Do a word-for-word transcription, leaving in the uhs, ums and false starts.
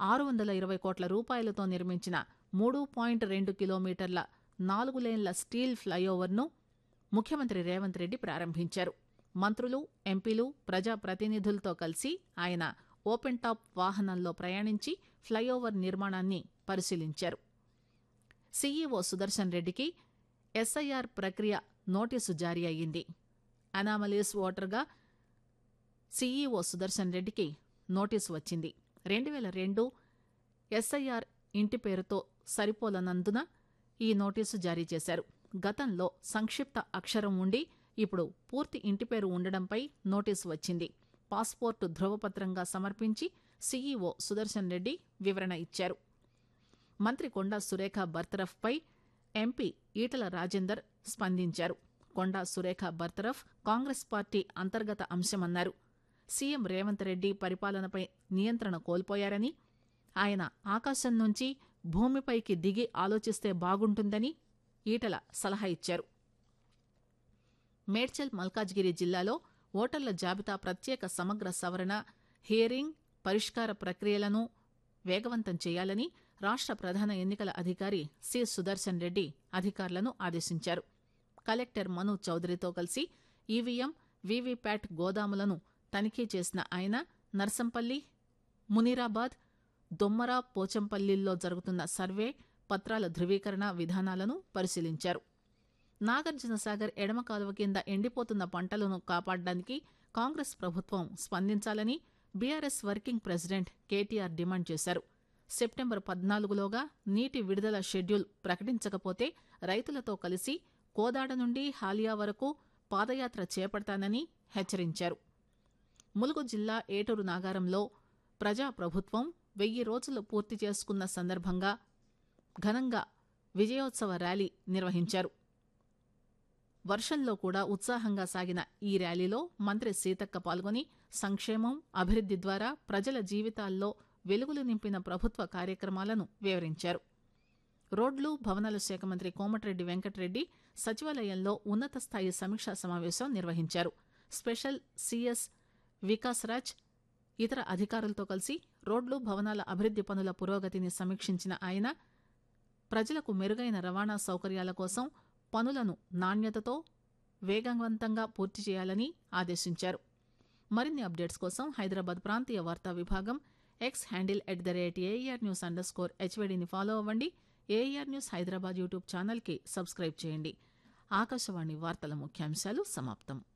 ఆరు వందల ఇరవై కోట్ల రూపాయలతో నిర్మించిన మూడు పాయింట్ రెండు కిలోమీటర్ల నాలుగు లేన్ల స్టీల్ ఫ్లైఓవర్ను ముఖ్యమంత్రి రేవంత్ రెడ్డి ప్రారంభించారు. మంత్రులు, ఎంపీలు, ప్రజాప్రతినిధులతో కలిసి ఆయన ఓపెన్ టాప్ వాహనంలో ప్రయాణించి ఫ్లైఓవర్ నిర్మాణాన్ని పరిశీలించారు. సీఈఓ సుదర్శన్ రెడ్డికి ఎస్ఐఆర్ ప్రక్రియ నోటీసు జారీ అయ్యింది. అనామలీస్ ఓటర్గా సీఈఓ సుదర్శన్ రెడ్డికి నోటీసు వచ్చింది. రెండు వేల రెండు ఎస్ఐఆర్ ఇంటి పేరుతో సరిపోలనందున ఈ నోటీసు జారీ చేశారు. గతంలో సంక్షిప్త అక్షరం ఉండి ఇప్పుడు పూర్తి ఇంటి పేరు ఉండడంపై నోటీసు వచ్చింది. పాస్పోర్టు ధృవపత్రంగా సమర్పించి సీఈఓ సుదర్శన్ రెడ్డి వివరణ ఇచ్చారు. మంత్రి కొండా సురేఖ బర్తరఫ్పై ఎంపీ ఈటల రాజేందర్ స్పందించారు. కొండా సురేఖ బర్తరఫ్ కాంగ్రెస్ పార్టీ అంతర్గత అంశమన్నారు. సీఎం రేవంత్ రెడ్డి పరిపాలనపై నియంత్రణ కోల్పోయారని, ఆయన ఆకాశం నుంచి భూమిపైకి దిగి ఆలోచిస్తే బాగుంటుందని ఈటల సలహా ఇచ్చారు. మేడ్చల్ మల్కాజ్గిరి జిల్లాలో ఓటర్ల జాబితా ప్రత్యేక సమగ్ర సవరణ, హియరింగ్, పరిష్కార ప్రక్రియలను వేగవంతం చేయాలని రాష్ట ప్రధాన ఎన్నికల అధికారి సి సుదర్శన్ రెడ్డి అధికారులను ఆదేశించారు. కలెక్టర్ మను చౌదరితో కలిసి ఈవీఎం, వీవీప్యాట్ గోదాములను తనిఖీ చేసిన ఆయన నర్సంపల్లి, మునీరాబాద్, దొమ్మర, పోచంపల్లిల్లో జరుగుతున్న సర్వే, పత్రాల ధృవీకరణ విధానాలను పరిశీలించారు. నాగార్జునసాగర్ ఎడమ కాలువ కింద ఎండిపోతున్న పంటలను కాపాడడానికి కాంగ్రెస్ ప్రభుత్వం స్పందించాలని BRS working president KTR demand చేశారు. సెప్టెంబర్ పద్నాలుగులోగా నీటి విడుదల షెడ్యూల్ ప్రకటించకపోతే రైతులతో కలిసి కోదాడ నుండి హాలియా వరకు పాదయాత్ర చేపడతానని హెచ్చరించారు. ములుగు జిల్లా ఏటూరు నాగారంలో ప్రజాప్రభుత్వం వెయ్యి రోజులు పూర్తి చేసుకున్న సందర్భంగా ఘనంగా విజయోత్సవ ర్యాలీ నిర్వహించారు. వర్షంలో కూడా ఉత్సాహంగా సాగిన ఈ ర్యాలీలో మంత్రి సీతక్క పాల్గొని సంక్షేమం, అభివృద్ది ద్వారా ప్రజల జీవితాల్లో వెలుగులు నింపిన ప్రభుత్వ కార్యక్రమాలను వివరించారు. రోడ్లు, భవనాల శాఖ మంత్రి కోమటిరెడ్డి వెంకటరెడ్డి సచివాలయంలో ఉన్నత స్థాయి సమీక్షా సమావేశం నిర్వహించారు. స్పెషల్ సీఎస్ వికాస్రాజ్ ఇతర అధికారులతో కలిసి రోడ్లు, భవనాల అభివృద్ది పనుల పురోగతిని సమీక్షించిన ఆయన ప్రజలకు మెరుగైన రవాణా సౌకర్యాల కోసం పనులను నాణ్యతతో వేగవంతంగా పూర్తి చేయాలని ఆదేశించారు. మరిన్ని అప్డేట్స్ కోసం హైదరాబాద్ ప్రాంతీయ వార్తా విభాగం X handle at the rate AR news under score హెచ్వైడీని follow అవ్వండి. ఏఆర్ న్యూస్ హైదరాబాద్ యూట్యూబ్ ఛానల్కి సబ్స్క్రైబ్ చేయండి. ఆకాశవాణి వార్తల ముఖ్యాంశాలు సమాప్తం.